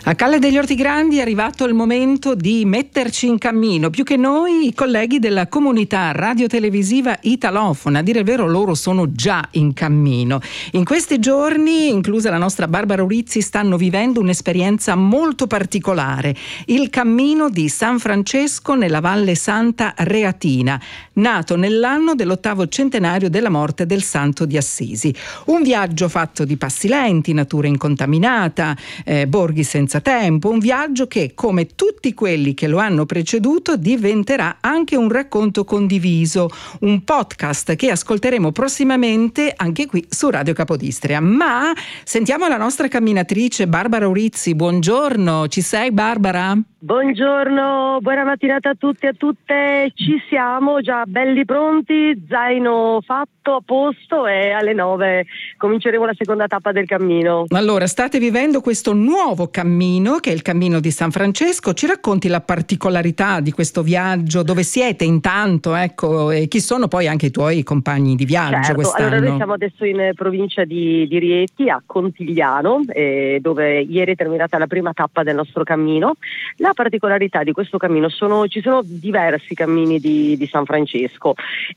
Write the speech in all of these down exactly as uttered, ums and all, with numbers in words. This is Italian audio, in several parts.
A Calle degli Orti Grandi è arrivato il momento di metterci in cammino, più che noi i colleghi della comunità radiotelevisiva italofona. A dire il vero, loro sono già in cammino. In questi giorni, inclusa la nostra Barbara Urizzi, stanno vivendo un'esperienza molto particolare, il cammino di San Francesco nella Valle Santa Reatina, nato nell'anno dell'ottavo centenario della morte del Santo di Assisi. Un viaggio fatto di passi lenti, natura incontaminata, eh, borghi senza tempo, un viaggio che, come tutti quelli che lo hanno preceduto, diventerà anche un racconto condiviso, un podcast che ascolteremo prossimamente anche qui su Radio Capodistria. Ma sentiamo la nostra camminatrice Barbara Urizzi. Buongiorno, ci sei Barbara? Buongiorno, buona mattinata a tutti e a tutte. Ci siamo già belli pronti, zaino fatto, a posto, e alle nove cominceremo la seconda tappa del cammino. Allora, state vivendo questo nuovo cammino che è il cammino di San Francesco. Ci racconti la particolarità di questo viaggio, dove siete intanto, ecco, e chi sono poi anche i tuoi compagni di viaggio? Certo, quest'anno? Allora noi siamo adesso in provincia di, di Rieti, a Contigliano, eh, dove ieri è terminata la prima tappa del nostro cammino. La particolarità di questo cammino sono ci sono diversi cammini di, di San Francesco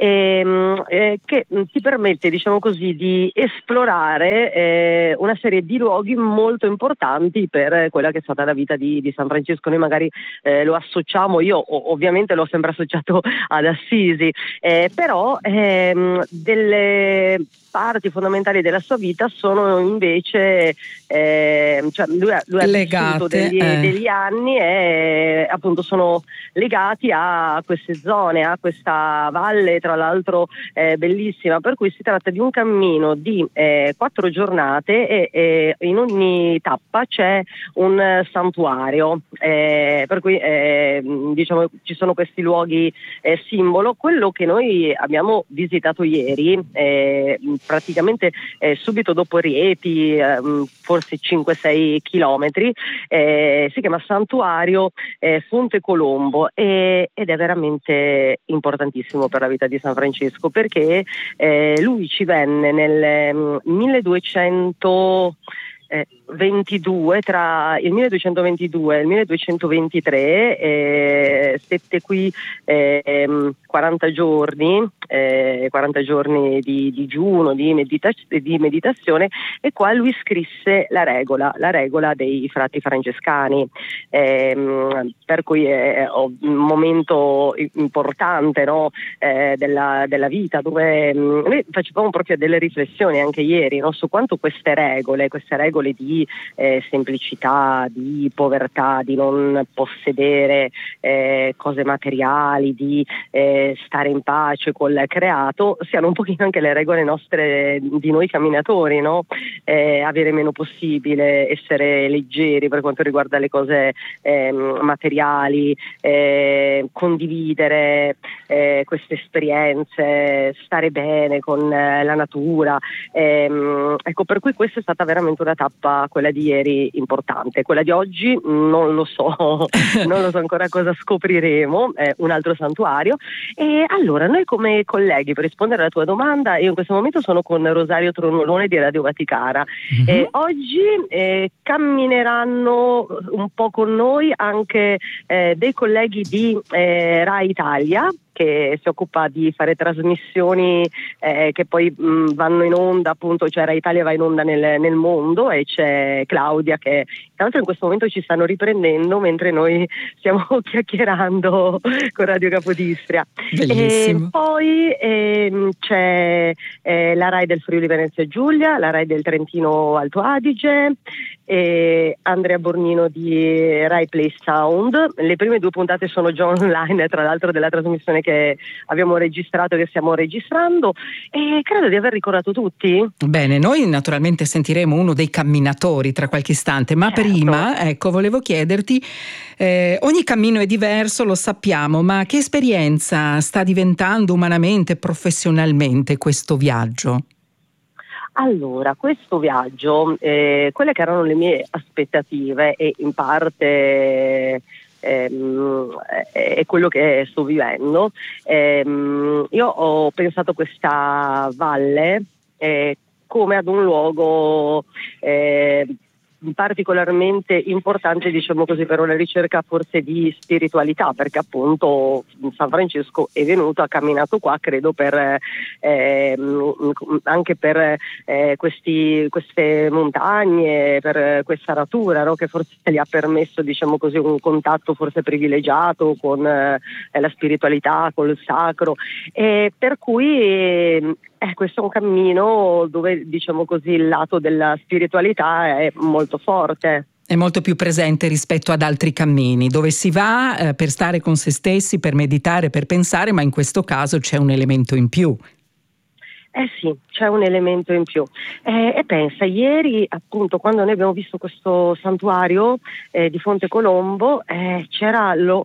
ehm, eh, che ti permette, diciamo così, di esplorare eh, una serie di luoghi molto importanti per quella che è stata la vita di, di San Francesco. Noi magari eh, lo associamo, io o, ovviamente l'ho sempre associato ad Assisi, eh, però ehm, delle parti fondamentali della sua vita sono invece eh, cioè lui ha, lui ha vissuto degli, eh. degli anni e appunto sono legati a queste zone, a questa valle tra l'altro eh, bellissima, per cui si tratta di un cammino di eh, quattro giornate e, e in ogni tappa c'è un santuario, eh, per cui eh, diciamo ci sono questi luoghi eh, simbolo. Quello che noi abbiamo visitato ieri eh, praticamente eh, subito dopo Rieti, eh, forse cinque sei chilometri, eh, si chiama Santuario eh, Fonte Colombo e, ed è veramente importantissimo per la vita di San Francesco, perché eh, lui ci venne nel mm, milleduecento ventidue, tra il milleduecentoventidue e il milleduecentoventitré, eh, stette qui eh, quaranta giorni, eh, quaranta giorni di digiuno, di, medita- di meditazione, e qua lui scrisse la regola, la regola dei frati francescani, eh, per cui è un momento importante, no? eh, della, della vita, dove mh, noi facevamo proprio delle riflessioni anche ieri, no? Su quanto queste regole, queste regole di eh, semplicità, di povertà, di non possedere eh, cose materiali, di eh, stare in pace col creato, siano un pochino anche le regole nostre di noi camminatori, no? Eh, avere meno possibile, essere leggeri per quanto riguarda le cose eh, materiali, eh, condividere eh, queste esperienze, stare bene con eh, la natura. Eh, ecco, per cui questa è stata veramente una tappa, quella di ieri, importante. Quella di oggi non lo so, non lo so ancora cosa scopriremo, è un altro santuario. E allora noi come colleghi, per rispondere alla tua domanda, io in questo momento sono con Rosario Tronolone di Radio Vaticana. Mm-hmm. E oggi eh, cammineranno un po' con noi anche eh, dei colleghi di eh, Rai Italia, che si occupa di fare trasmissioni eh, che poi mh, vanno in onda, appunto, cioè Rai Italia va in onda nel, nel mondo, e c'è Claudia che tra l'altro in questo momento ci stanno riprendendo mentre noi stiamo chiacchierando con Radio Capodistria. Bellissimo. E poi ehm, c'è eh, la Rai del Friuli Venezia Giulia, la Rai del Trentino Alto Adige, e Andrea Bornino di Rai Play Sound. Le prime due puntate sono già online, tra l'altro, della trasmissione che abbiamo registrato e che stiamo registrando, e credo di aver ricordato tutti. Bene, noi naturalmente sentiremo uno dei camminatori tra qualche istante, ma certo. prima, ecco, volevo chiederti, eh, ogni cammino è diverso, lo sappiamo, ma che esperienza sta diventando umanamente, professionalmente questo viaggio? Allora, questo viaggio, eh, quelle che erano le mie aspettative, e in parte ehm, è quello che sto vivendo, ehm, io ho pensato a questa valle eh, come ad un luogo eh, particolarmente importante, diciamo così, per una ricerca forse di spiritualità, perché appunto San Francesco è venuto, ha camminato qua, credo per eh, anche per eh, questi, queste montagne, per questa natura, no? Che forse gli ha permesso, diciamo così, un contatto forse privilegiato con eh, la spiritualità, col sacro, e per cui eh, questo è un cammino dove, diciamo così, il lato della spiritualità è molto forte. È molto più presente rispetto ad altri cammini, dove si va eh, per stare con se stessi, per meditare, per pensare, ma in questo caso c'è un elemento in più. Eh sì, c'è un elemento in più. Eh, e pensa, ieri appunto quando noi abbiamo visto questo santuario eh, di Fonte Colombo, eh, c'era lo,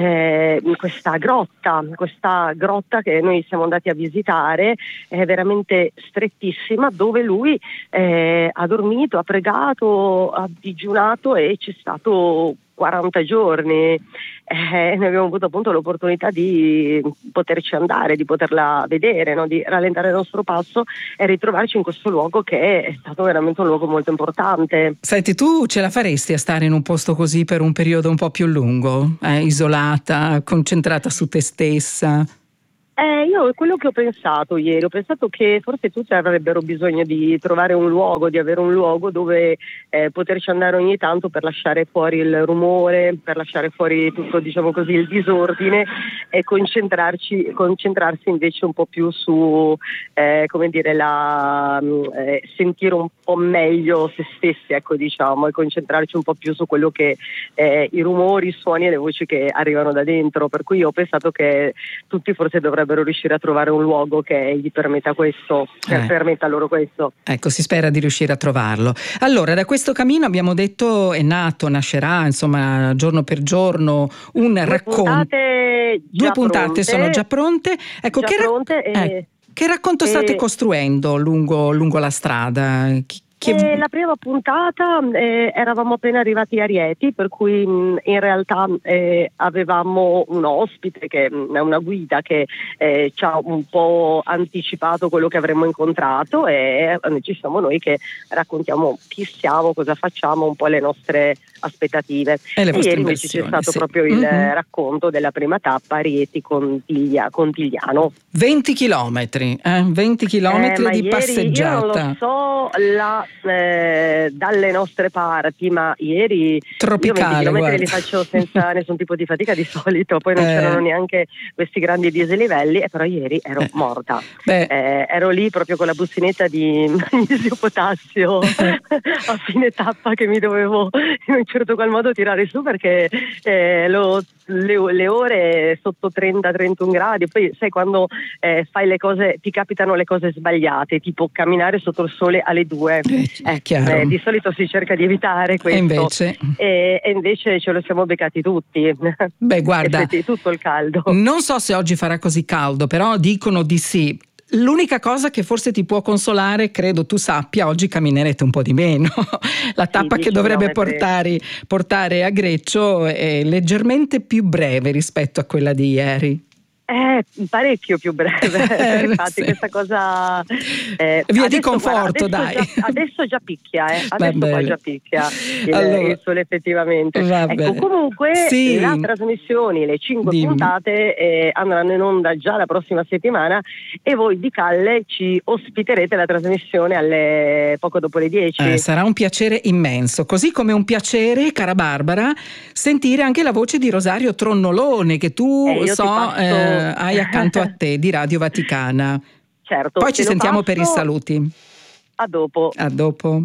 eh, questa grotta, questa grotta che noi siamo andati a visitare, è veramente strettissima, dove lui eh, ha dormito, ha pregato, ha digiunato e c'è stato quaranta giorni. Eh, noi abbiamo avuto appunto l'opportunità di poterci andare, di poterla vedere, no? Di rallentare il nostro passo e ritrovarci in questo luogo che è stato veramente un luogo molto importante. Senti, tu ce la faresti a stare in un posto così per un periodo un po' più lungo, eh, isolata, concentrata su te stessa? Eh, io quello che ho pensato ieri, ho pensato che forse tutti avrebbero bisogno di trovare un luogo, di avere un luogo dove eh, poterci andare ogni tanto per lasciare fuori il rumore, per lasciare fuori tutto, diciamo così, il disordine e concentrarci, concentrarsi invece un po' più su, eh, come dire, la, eh, sentire un po' meglio se stessi, ecco, diciamo, e concentrarci un po' più su quello che eh, i rumori, i suoni e le voci che arrivano da dentro. Per cui ho pensato che tutti forse dovrebbero riuscire a trovare un luogo che gli permetta questo, che eh. permetta loro questo. Ecco, si spera di riuscire a trovarlo. Allora, da questo cammino abbiamo detto è nato, nascerà, insomma, giorno per giorno un Due racconto. Puntate Due puntate pronte, sono già pronte. Ecco, già che, ra- pronte e, eh, che racconto e, state costruendo lungo, lungo la strada? Chi, chi... Eh, la prima puntata eh, eravamo appena arrivati a Rieti, per cui mh, in realtà eh, avevamo un ospite che mh, è una guida che eh, ci ha un po' anticipato quello che avremmo incontrato, e eh, ci siamo noi che raccontiamo chi siamo, cosa facciamo, un po' le nostre aspettative. E, le e ieri invece c'è stato sì. proprio il mm-hmm. racconto della prima tappa Rieti-Contiglia, Contigliano. venti chilometri, eh? venti chilometri eh, di ieri, passeggiata. Io non lo so la, eh, dalle nostre parti, ma ieri tropicale, io venti chilometri guarda. li faccio senza nessun tipo di fatica di solito, poi non eh. c'erano neanche questi grandi dislivelli, e però ieri ero eh. morta. Eh, ero lì proprio con la bustinetta di magnesio potassio a fine tappa che mi dovevo in un certo qual modo tirare su, perché eh, lo, le, le ore sotto trenta trentuno gradi, poi sai quando eh, fai le cose, ti capitano le cose sbagliate, tipo camminare sotto il sole alle due, eh, eh, di solito si cerca di evitare questo, e invece, e, e invece ce lo siamo beccati tutti. Beh, guarda, e tutto il caldo. Non so se oggi farà così caldo, però dicono di sì. L'unica cosa che forse ti può consolare, credo tu sappia, oggi camminerete un po' di meno. La tappa sì, che dovrebbe portare, portare a Greccio è leggermente più breve rispetto a quella di ieri. Eh, parecchio più breve, infatti sì. Questa cosa eh, via di conforto, guarda, adesso dai. Già, adesso già picchia, eh. Adesso qua già picchia il, allora, il sole effettivamente. Ecco, bene. comunque sì. la trasmissione, le cinque Dimmi. puntate eh, andranno in onda già la prossima settimana, e voi di Calle ci ospiterete la trasmissione alle poco dopo le dieci. Eh, sarà un piacere immenso, così come un piacere, cara Barbara, sentire anche la voce di Rosario Tronnolone, che tu eh, so passo... eh, hai accanto a te, di Radio Vaticana. Certo. Poi ci sentiamo passo... per i saluti. A dopo. A dopo.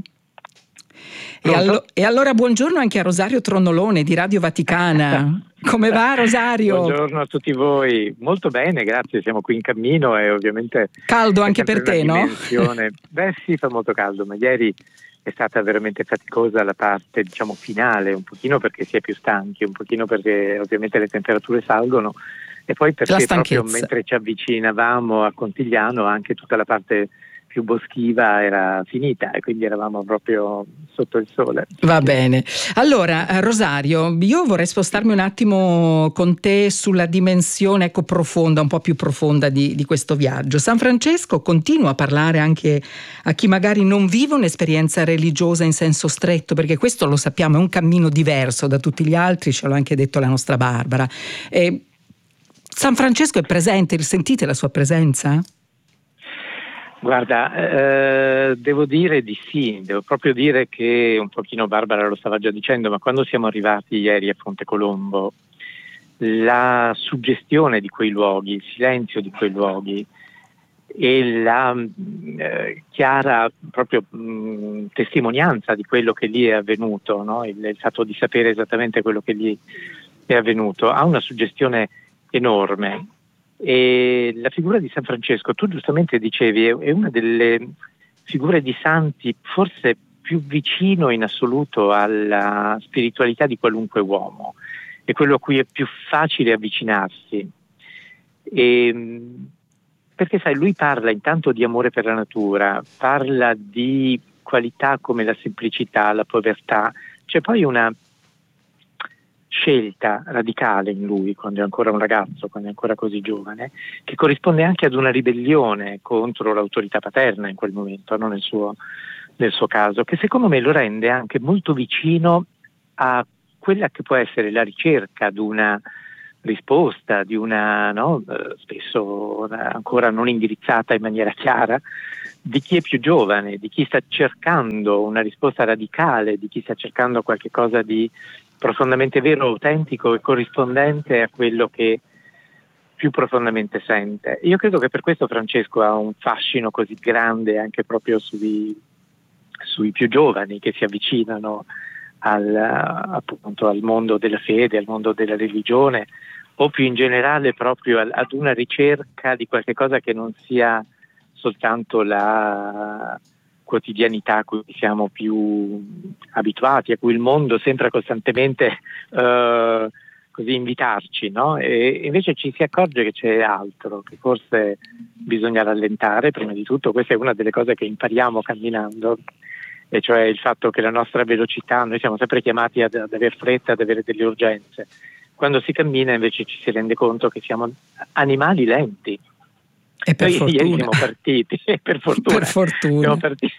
E, allo- e allora buongiorno anche a Rosario Tronnolone di Radio Vaticana. Come va, Rosario? Buongiorno a tutti voi. Molto bene, grazie. Siamo qui in cammino e ovviamente caldo anche per te, no? Beh sì, fa molto caldo, ma ieri è stata veramente faticosa la parte, diciamo, finale, un pochino perché si è più stanchi, un pochino perché ovviamente le temperature salgono, e poi perché proprio mentre ci avvicinavamo a Contigliano anche tutta la parte più boschiva era finita e quindi eravamo proprio sotto il sole. Va bene. Allora, Rosario, io vorrei spostarmi un attimo con te sulla dimensione, ecco, profonda, un po' più profonda di, di questo viaggio. San Francesco continua a parlare anche a chi magari non vive un'esperienza religiosa in senso stretto, perché questo lo sappiamo, è un cammino diverso da tutti gli altri, ce l'ha anche detto la nostra Barbara. E San Francesco è presente, sentite la sua presenza? Guarda, eh, devo dire di sì, devo proprio dire che un pochino Barbara lo stava già dicendo, ma quando siamo arrivati ieri a Fonte Colombo, la suggestione di quei luoghi, il silenzio di quei luoghi e la eh, chiara proprio mh, testimonianza di quello che lì è avvenuto, no? il, il fatto di sapere esattamente quello che lì è avvenuto, ha una suggestione enorme. E la figura di San Francesco, tu giustamente dicevi, è una delle figure di santi forse più vicino in assoluto alla spiritualità di qualunque uomo, è quello a cui è più facile avvicinarsi. E, perché sai, lui parla intanto di amore per la natura, parla di qualità come la semplicità, la povertà, c'è poi una scelta radicale in lui quando è ancora un ragazzo, quando è ancora così giovane, che corrisponde anche ad una ribellione contro l'autorità paterna in quel momento, no? nel suo, nel suo caso, che secondo me lo rende anche molto vicino a quella che può essere la ricerca di una risposta, di una, no? spesso ancora non indirizzata in maniera chiara, di chi è più giovane, di chi sta cercando una risposta radicale, di chi sta cercando qualche cosa di profondamente vero, autentico e corrispondente a quello che più profondamente sente. Io credo che per questo Francesco ha un fascino così grande anche proprio sui, sui più giovani che si avvicinano al, appunto, al mondo della fede, al mondo della religione, o più in generale proprio ad una ricerca di qualche cosa che non sia soltanto la quotidianità a cui siamo più abituati, a cui il mondo sembra costantemente uh, così invitarci, no? E invece ci si accorge che c'è altro, che forse bisogna rallentare prima di tutto. Questa è una delle cose che impariamo camminando, e cioè il fatto che la nostra velocità, noi siamo sempre chiamati ad, ad avere fretta, ad avere delle urgenze. Quando si cammina invece ci si rende conto che siamo animali lenti. E per Noi fortuna. ieri siamo partiti, per fortuna, per fortuna. Siamo partiti,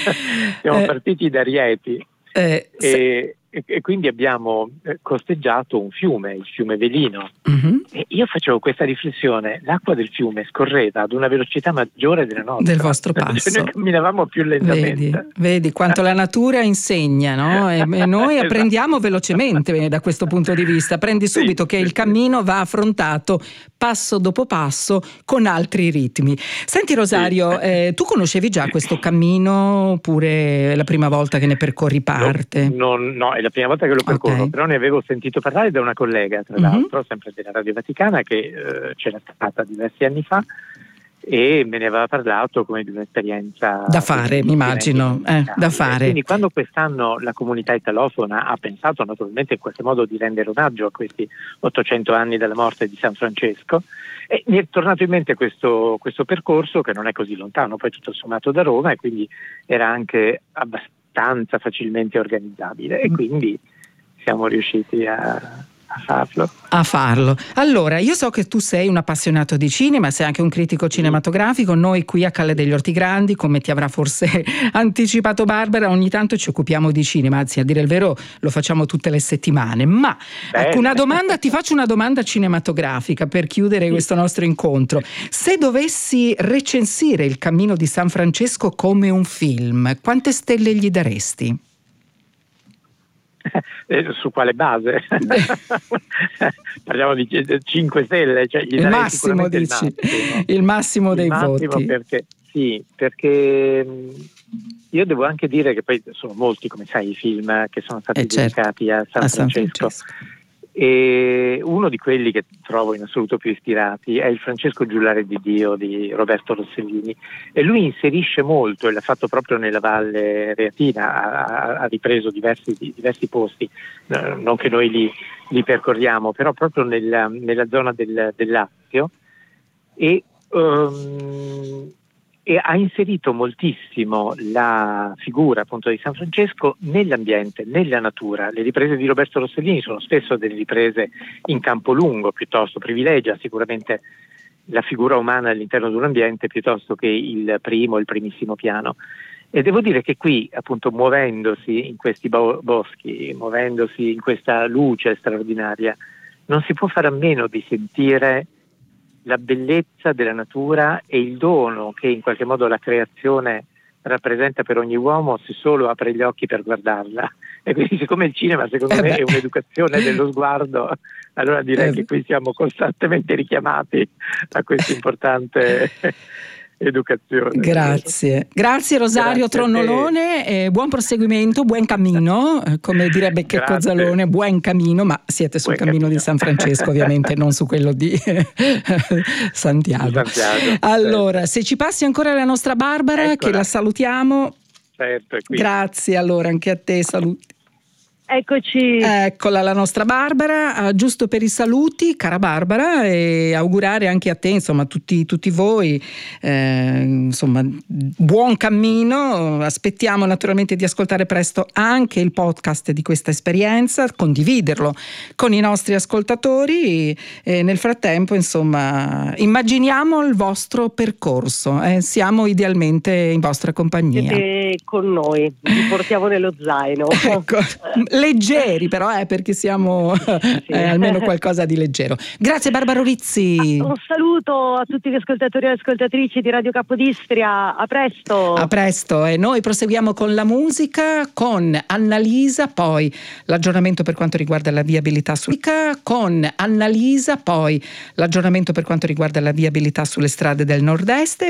siamo eh, partiti da Rieti eh, e, se... e, e quindi abbiamo costeggiato un fiume, il fiume Velino. Mm-hmm. E io facevo questa riflessione: l'acqua del fiume scorreva ad una velocità maggiore della nostra, del vostro passo. Cioè noi camminavamo più lentamente. Vedi, vedi quanto la natura insegna, no? E, e noi apprendiamo esatto. velocemente da questo punto di vista. Prendi subito sì, che sì, il cammino sì. va affrontato passo dopo passo con altri ritmi. Senti Rosario, sì. eh, tu conoscevi già questo cammino oppure è la prima volta che ne percorri parte? No, no, no, è la prima volta che lo percorro, okay. Però ne avevo sentito parlare da una collega, tra mm-hmm. l'altro, sempre della Radio Vaticana, che eh, c'era stata diversi anni fa e me ne aveva parlato come di un'esperienza da fare, mi immagino, eh, da fare. Quindi quando quest'anno la comunità italofona ha pensato naturalmente in qualche modo di rendere omaggio a questi ottocento anni dalla morte di San Francesco, e mi è tornato in mente questo, questo percorso che non è così lontano, poi tutto sommato da Roma, e quindi era anche abbastanza facilmente organizzabile, e quindi siamo riusciti a A farlo. A farlo. Allora, io so che tu sei un appassionato di cinema, sei anche un critico cinematografico. Noi qui a Calle degli Ortigrandi, come ti avrà forse anticipato Barbara, ogni tanto ci occupiamo di cinema, anzi a dire il vero lo facciamo tutte le settimane. Ma ecco, una domanda, ti faccio una domanda cinematografica per chiudere sì. questo nostro incontro. Se dovessi recensire il cammino di San Francesco come un film, quante stelle gli daresti? Eh, su quale base? Parliamo di cinque stelle, cioè gli il massimo, dici, il massimo, il massimo il dei massimo voti. Perché, sì, perché io devo anche dire che poi sono molti, come sai, i film che sono stati eh dedicati certo. a San, a San Francesco. Francesco. E uno di quelli che trovo in assoluto più ispirati è il Francesco Giullare di Dio di Roberto Rossellini, e lui inserisce molto, e l'ha fatto proprio nella Valle Reatina, ha, ha ripreso diversi, diversi posti, non che noi li, li percorriamo, però proprio nella, nella zona del, del Lazio, e um, e ha inserito moltissimo la figura appunto di San Francesco nell'ambiente, nella natura. Le riprese di Roberto Rossellini sono spesso delle riprese in campo lungo, piuttosto privilegia sicuramente la figura umana all'interno di un ambiente piuttosto che il primo, il primissimo piano. E devo dire che qui, appunto, muovendosi in questi bo- boschi, muovendosi in questa luce straordinaria, non si può fare a meno di sentire la bellezza della natura e il dono che in qualche modo la creazione rappresenta per ogni uomo se solo apre gli occhi per guardarla. E quindi, siccome il cinema secondo eh me beh. è un'educazione dello sguardo, allora direi eh. che qui siamo costantemente richiamati a questo importante educazione. Grazie, grazie Rosario Grazie Tronnolone, eh, buon proseguimento, buon cammino, eh, come direbbe Checco Zalone, buon cammino, ma siete sul buon cammino cammino. di San Francesco ovviamente, non su quello di Santiago. Santiago. Allora, certo. se ci passi ancora la nostra Barbara, Eccola. che la salutiamo. Certo, è qui. Grazie, allora anche a te, saluti. Eccoci. Eccola la nostra Barbara, uh, giusto per i saluti, cara Barbara, e augurare anche a te, insomma, tutti, tutti voi, eh, insomma, buon cammino. Aspettiamo naturalmente di ascoltare presto anche il podcast di questa esperienza, condividerlo con i nostri ascoltatori e nel frattempo, insomma, immaginiamo il vostro percorso, eh, siamo idealmente in vostra compagnia. Siete con noi, vi portiamo nello zaino. Ecco. Leggeri però, eh, perché siamo sì. eh, almeno qualcosa di leggero. Grazie Barbara Rizzi. Un saluto a tutti gli ascoltatori e ascoltatrici di Radio Capodistria, a presto. A presto, e noi proseguiamo con la musica, con Annalisa, poi l'aggiornamento per quanto riguarda la viabilità sulla con Annalisa, poi l'aggiornamento per quanto riguarda la viabilità sulle strade del nord-est.